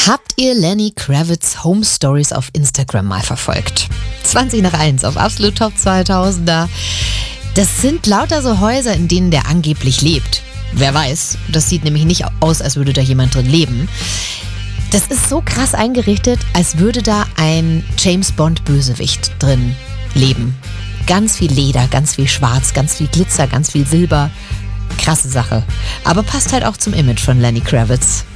Habt ihr Lenny Kravitz Home Stories auf Instagram mal verfolgt? 20 nach 1 auf Absolut Top 2000er. Das sind lauter so Häuser, in denen der angeblich lebt. Wer weiß, das sieht nämlich nicht aus, als würde da jemand drin leben. Das ist so krass eingerichtet, als würde da ein James-Bond-Bösewicht drin leben. Ganz viel Leder, ganz viel Schwarz, ganz viel Glitzer, ganz viel Silber. Krasse Sache. Aber passt halt auch zum Image von Lenny Kravitz.